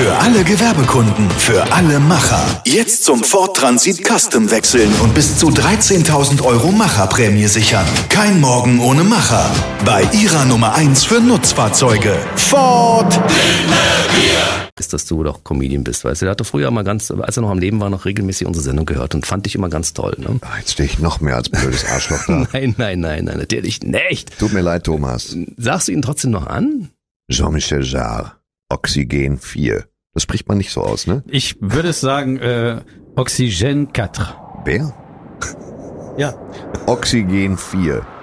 Für alle Gewerbekunden, für alle Macher. Jetzt zum Ford Transit Custom wechseln und bis zu 13.000 € Macherprämie sichern. Kein Morgen ohne Macher. Bei Ihrer Nummer 1 für Nutzfahrzeuge. Ford. Ist, dass du doch Comedian bist, weißt du? Der hatte früher mal als er noch am Leben war, noch regelmäßig unsere Sendung gehört und fand dich immer ganz toll, ne? Jetzt stehe ich noch mehr als blödes Arschloch da. Nein, natürlich nicht. Tut mir leid, Thomas. Sagst du ihn trotzdem noch an? Jean-Michel Jarre, Oxygen 4. Das spricht man nicht so aus, ne? Ich würde sagen, Oxygen 4. Wer? Ja. Oxygen 4.